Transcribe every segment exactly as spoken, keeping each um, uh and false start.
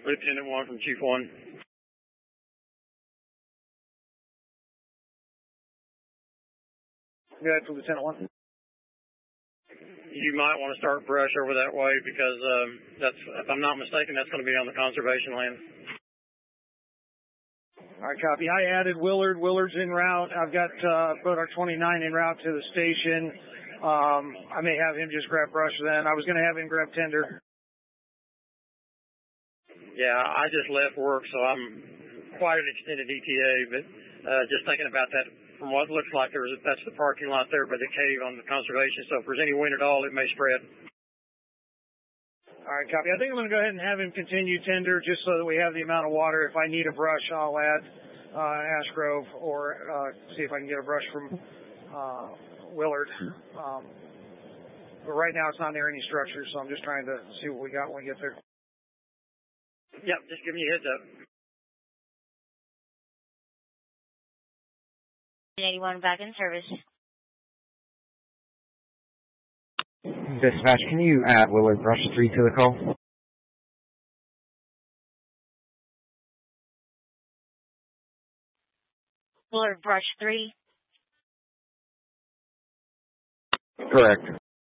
Lieutenant one from Chief one. Go ahead for Lieutenant one. You might want to start brush over that way because um, that's, if I'm not mistaken, that's going to be on the conservation land. All right, copy. I added Willard. Willard's en route. I've got uh, Bodar twenty-nine en route to the station. Um, I may have him just grab brush then. I was going to have him grab tender. Yeah, I just left work, so I'm quite an extended E T A, but uh, just thinking about that, from what looks like there was, that's the parking lot there by the cave on the conservation, so if there's any wind at all, it may spread. All right, copy. I think I'm going to go ahead and have him continue tender just so that we have the amount of water. If I need a brush, I'll add uh, Ash Grove or uh, see if I can get a brush from uh, Willard. Um, but right now it's not near any structure, so I'm just trying to see what we got when we get there. Yep, just giving you a heads up. eighty-one back in service. Dispatch, can you add Willard Brush three to the call? Willard Brush three. Correct.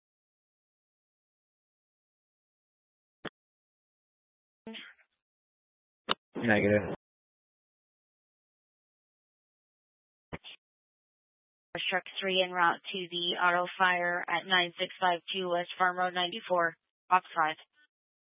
Negative. Truck three en route to the auto fire at nine six five two West Farm Road ninety-four, box five.